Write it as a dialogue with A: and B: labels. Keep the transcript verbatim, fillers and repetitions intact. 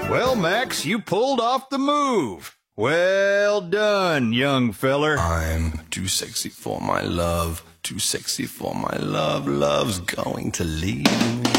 A: Well, Max, you pulled off the move. Well done, young feller.
B: I'm too sexy for my love, too sexy for my love. Love's going to leave me.